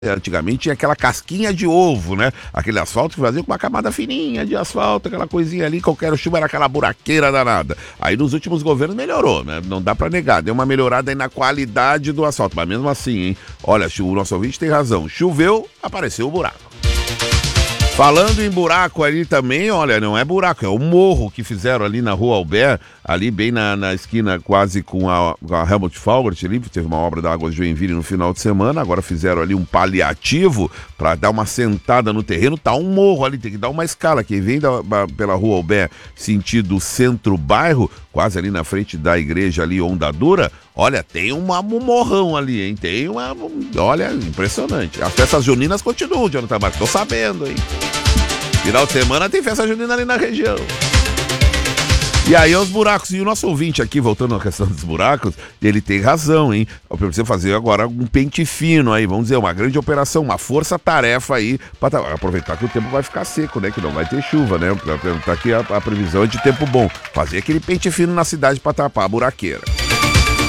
Antigamente tinha aquela casquinha de ovo, né? Aquele asfalto que fazia com uma camada fininha de asfalto, aquela coisinha ali, qualquer chuva era aquela buraqueira danada. Aí nos últimos governos melhorou, né? Não dá pra negar, deu uma melhorada aí na qualidade do asfalto, mas mesmo assim, hein? Olha, o nosso ouvinte tem razão, choveu, apareceu o buraco. Falando em buraco ali também, olha, não é buraco, é o morro que fizeram ali na Rua Albert, ali bem na esquina quase com a Helmut Faugert ali, teve uma obra da Águas de Joinville no final de semana, agora fizeram ali um paliativo para dar uma sentada no terreno, tá um morro ali, tem que dar uma escala, quem vem pela Rua Albert sentido centro-bairro, quase ali na frente da igreja ali, Onda Dura, olha, tem um morrão ali, hein, olha, impressionante. As festas juninas continuam, Jonathan Marques, tô sabendo, hein. Final de semana tem festa junina ali na região. E aí os buracos, e o nosso ouvinte aqui, voltando à questão dos buracos, ele tem razão, hein? Eu preciso fazer agora um pente fino aí, vamos dizer, uma grande operação, uma força-tarefa aí, para aproveitar que o tempo vai ficar seco, né? Que não vai ter chuva, né? Tá aqui a previsão é de tempo bom. Fazer aquele pente fino na cidade para tapar a buraqueira.